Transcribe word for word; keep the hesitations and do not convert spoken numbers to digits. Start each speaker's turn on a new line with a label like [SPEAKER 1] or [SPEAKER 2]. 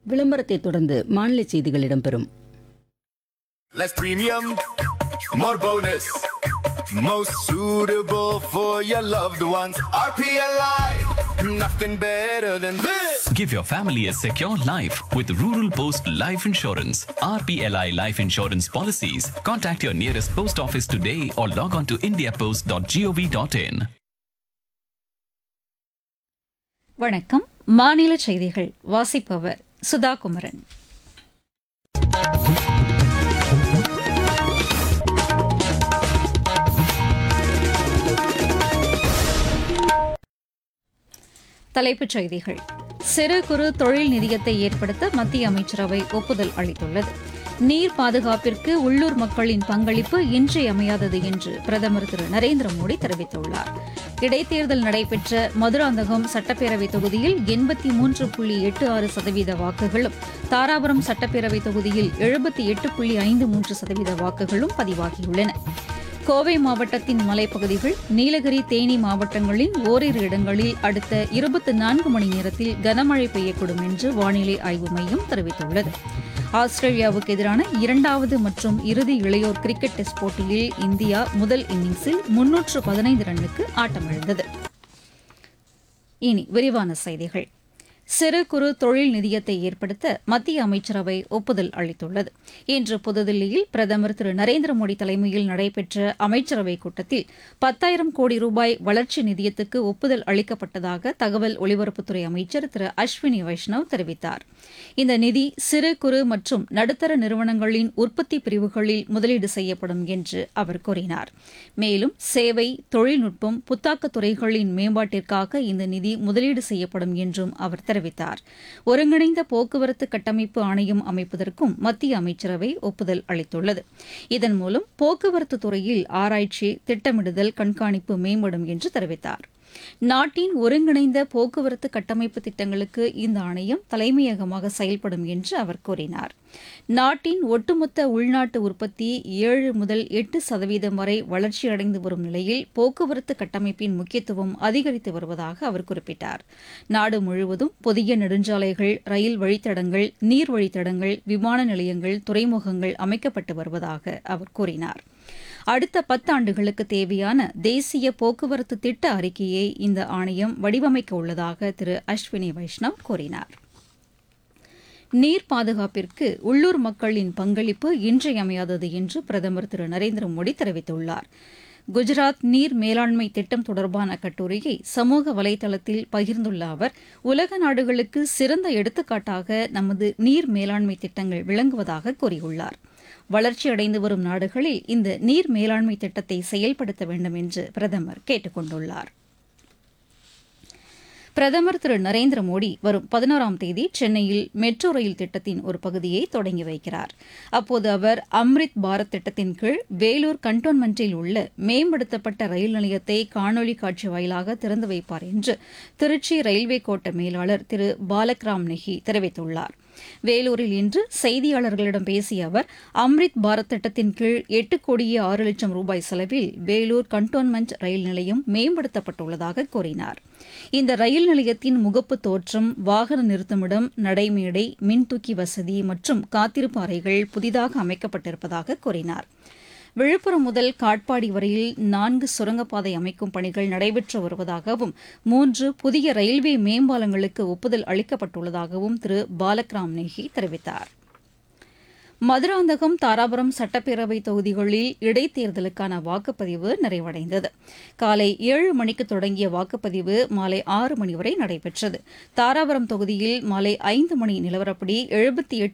[SPEAKER 1] விளம்பரத்தை தொடர்ந்து மாநில செய்திகள் இடம்பெறும்.
[SPEAKER 2] Less premium, more bonus. Most suitable for your loved ones. R P L I, nothing better than this.
[SPEAKER 3] Give your family a secure life with Rural Post Life Insurance. R P L I Life Insurance Policies. Contact your nearest post office today or log on to india post dot gov dot in.
[SPEAKER 4] வணக்கம். மாநில செய்திகள் வாசிப்பவர் சுதா குமரன். தலைப்புச் செய்திகள். சிறு குறு தொழில் நிதியத்தை ஏற்படுத்த மத்திய அமைச்சரவை ஒப்புதல் அளித்துள்ளது. நீர் பாதுகாப்பிற்கு உள்ளூர் மக்களின் பங்களிப்பு இன்றியமையாதது என்று பிரதமர் திரு நரேந்திர மோடி தெரிவித்துள்ளார். இடைத்தேர்தல் நடைபெற்ற மதுராந்தகம் சட்டப்பேரவைத் தொகுதியில் எண்பத்தி மூன்று புள்ளி எட்டு ஆறு சதவீத வாக்குகளும், தாராபுரம் சட்டப்பேரவைத் தொகுதியில் எழுபத்தி எட்டு புள்ளி ஐந்து மூன்று சதவீத வாக்குகளும் பதிவாகியுள்ளன. கோவை மாவட்டத்தின் மலைப்பகுதிகள், நீலகிரி, தேனி மாவட்டங்களின் ஓரிரு இடங்களில் அடுத்த இருபத்தி நான்கு மணி நேரத்தில் கனமழை பெய்யக்கூடும் என்று வானிலை ஆய்வு மையம் தெரிவித்துள்ளது. ஆஸ்திரேலியாவுக்கு எதிரான இரண்டாவது மற்றும் இறுதி இளையோர் கிரிக்கெட் டெஸ்ட் போட்டியில் இந்தியா முதல் இன்னிங்ஸில் முன்னூற்று பதினைந்து ரன்னுக்கு ஆட்டமிழந்தது. இனி விரிவான செய்திகள். சிறு குறு தொழில் நிதியத்தை ஏற்படுத்த மத்திய அமைச்சரவை ஒப்புதல் அளித்துள்ளது. இன்று புதுதில்லியில் பிரதமர் திரு நரேந்திர மோடி தலைமையில் நடைபெற்ற அமைச்சரவைக் கூட்டத்தில் பத்தாயிரம் கோடி ரூபாய் வளர்ச்சி நிதியத்துக்கு ஒப்புதல் அளிக்கப்பட்டதாக தகவல் ஒலிபரப்புத்துறை அமைச்சர் திரு அஸ்வினி வைஷ்ணவ் தெரிவித்தார். இந்த நிதி சிறு குறு மற்றும் நடுத்தர நிறுவனங்களின் உற்பத்தி பிரிவுகளில் முதலீடு செய்யப்படும் என்று அவர் கூறினார். மேலும் சேவை, தொழில்நுட்பம், புத்தாக்க துறைகளின் மேம்பாட்டிற்காக இந்த நிதி முதலீடு செய்யப்படும் என்றும் அவர் தெரிவித்தார். தெரிவித்தார். ஒருங்கிணைந்த போக்குவரத்து கட்டமைப்பு ஆணையம் அமைப்பதற்கும் மத்திய அமைச்சரவை ஒப்புதல் அளித்துள்ளது. இதன் மூலம் போக்குவரத்து துறையில் ஆராய்ச்சி, திட்டமிடுதல், கண்காணிப்பு மேம்படும் என்று தெரிவித்தார். நாட்டின் ஒருங்கிணைந்த போக்குவரத்து கட்டமைப்பு திட்டங்களுக்கு இந்த ஆணையம் தலைமையகமாக செயல்படும் என்று அவர் கூறினார். நாட்டின் ஒட்டுமொத்த உள்நாட்டு உற்பத்தி ஏழு முதல் எட்டு சதவீதம் வரை வளர்ச்சியடைந்து வரும் நிலையில் போக்குவரத்து கட்டமைப்பின் முக்கியத்துவம் அதிகரித்து வருவதாக அவர் குறிப்பிட்டார். நாடு முழுவதும் புதிய நெடுஞ்சாலைகள், ரயில் வழித்தடங்கள், நீர் வழித்தடங்கள், விமான நிலையங்கள், துறைமுகங்கள் அமைக்கப்பட்டு வருவதாக அவர் கூறினார். அடுத்த பத்தாண்டுகளுக்கு தேவையான தேசிய போக்குவரத்து திட்ட அறிக்கையை இந்த ஆணையம் வடிவமைக்க உள்ளதாக திரு அஸ்வினி வைஷ்ணவ் கூறினார். நீர் பாதுகாப்பிற்கு உள்ளூர் மக்களின் பங்களிப்பு இன்றியமையாதது என்று பிரதமர் திரு நரேந்திர மோடி தெரிவித்துள்ளார். குஜராத் நீர் மேலாண்மை திட்டம் தொடர்பான கட்டுரையை சமூக வலைதளத்தில் பகிர்ந்துள்ள அவர், உலக நாடுகளுக்கு சிறந்த எடுத்துக்காட்டாக நமது நீர் மேலாண்மை திட்டங்கள் விளங்குவதாக கூறியுள்ளார். வளர்ச்சியடைந்து வரும் நாடுகளில் இந்த நீர் மேலாண்மை திட்டத்தை செயல்படுத்த வேண்டும் என்று பிரதமர் கேட்டுக் கொண்டுள்ளார். பிரதமர் திரு நரேந்திர மோடி வரும் பதினோராம் தேதி சென்னையில் மெட்ரோ ரயில் திட்டத்தின் ஒரு பகுதியை தொடங்கி வைக்கிறார். அப்போது அவர் அம்ரித் பாரத் திட்டத்தின் கீழ் வேலூர் கண்டோன்மென்ட்டில் உள்ள மேம்படுத்தப்பட்ட ரயில் நிலையத்தை காணொலி காட்சி வாயிலாக திறந்து வைப்பார் என்று திருச்சி ரயில்வே கோட்ட மேலாளர் திரு பாலக்ராம் நெஹி தெரிவித்துள்ளார். வேலூரில் இன்று செய்தியாளர்களிடம் பேசிய அவர், அம்ரித் பாரத் திட்டத்தின் கீழ் எட்டு கோடியே ஆறு லட்சம் ரூபாய் செலவில் வேலூர் கண்டோன்மென்ட் ரயில் நிலையம் மேம்படுத்தப்பட்டுள்ளதாக கூறினார். இந்த ரயில் நிலையத்தின் முகப்பு தோற்றம், வாகன நிறுத்தமிடம், நடைமேடை, மின்தூக்கி வசதி மற்றும் காத்திருப்பு அறைகள் புதிதாக அமைக்கப்பட்டிருப்பதாக கூறினார். விழுப்புரம் முதல் காட்பாடி வரையில் நான்கு சுரங்கப்பாதை அமைக்கும் பணிகள் நடைபெற்று வருவதாகவும், மூன்று புதிய ரயில்வே மேம்பாலங்களுக்கு ஒப்புதல் அளிக்கப்பட்டுள்ளதாகவும் திரு பாலக்ராம் நெஹி தெரிவித்தார். மதுராந்தகம், தாராபுரம் சட்டப்பேரவை தொகுதிகளில் இடைத்தேர்தலுக்கான வாக்குப்பதிவு நிறைவடைந்தது. காலை ஏழு மணிக்கு தொடங்கிய வாக்குப்பதிவு மாலை ஆறு மணி வரை நடைபெற்றது. தாராபுரம் தொகுதியில் மாலை ஐந்து மணி நிலவரப்படி எழுபத்தி எட்டு